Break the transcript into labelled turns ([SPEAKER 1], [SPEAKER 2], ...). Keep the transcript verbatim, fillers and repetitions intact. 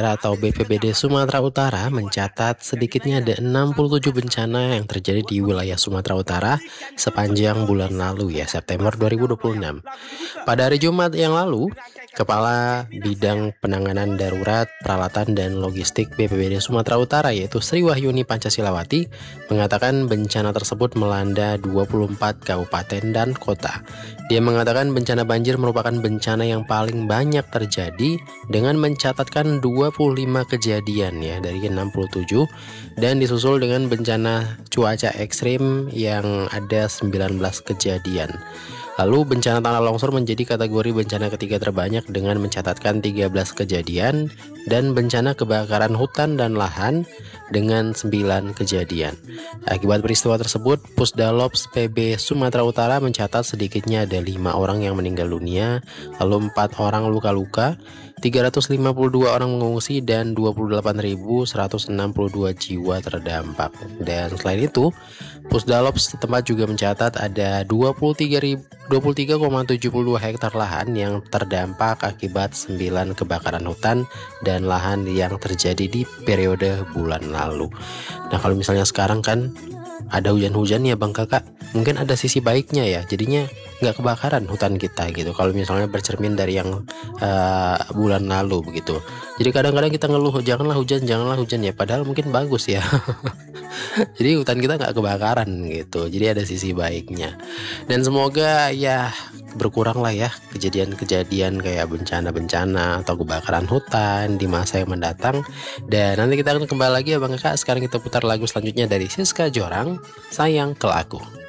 [SPEAKER 1] Daerah atau B P B D Sumatera Utara mencatat sedikitnya ada enam puluh tujuh bencana yang terjadi di wilayah Sumatera Utara sepanjang bulan lalu ya, September dua ribu dua puluh enam. Pada hari Jumat yang lalu, Kepala Bidang Penanganan Darurat, Peralatan dan Logistik B P B D Sumatera Utara yaitu Sri Wahyuni Pancasilawati mengatakan bencana tersebut melanda dua puluh empat kabupaten dan kota. Dia mengatakan bencana banjir merupakan bencana yang paling banyak terjadi dengan mencatatkan dua puluh lima kejadian ya dari enam puluh tujuh, dan disusul dengan bencana cuaca ekstrim yang ada sembilan belas kejadian. Lalu bencana tanah longsor menjadi kategori bencana ketiga terbanyak dengan mencatatkan tiga belas kejadian, dan bencana kebakaran hutan dan lahan dengan sembilan kejadian. Akibat peristiwa tersebut, Pusdalops P B Sumatera Utara mencatat sedikitnya ada lima orang yang meninggal dunia, lalu empat orang luka-luka, tiga ratus lima puluh dua orang mengungsi, dan dua puluh delapan ribu seratus enam puluh dua jiwa terdampak. Dan selain itu, Pusdalops setempat juga mencatat ada dua puluh tiga koma tujuh dua hektar lahan yang terdampak akibat sembilan kebakaran hutan dan lahan yang terjadi di periode bulan lalu. Nah, kalau misalnya sekarang kan ada hujan-hujan ya Bang Kakak, mungkin ada sisi baiknya ya, jadinya nggak kebakaran hutan kita gitu, kalau misalnya bercermin dari yang uh, bulan lalu begitu. Jadi kadang-kadang kita ngeluh janganlah hujan, janganlah hujan ya, padahal mungkin bagus ya. Jadi hutan kita nggak kebakaran gitu, jadi ada sisi baiknya. Dan semoga ya berkurang lah ya kejadian-kejadian kayak bencana-bencana atau kebakaran hutan di masa yang mendatang. Dan nanti kita akan kembali lagi ya Bang Kakak. Sekarang kita putar lagu selanjutnya dari Siska Jorang, Sayang Ke Aku.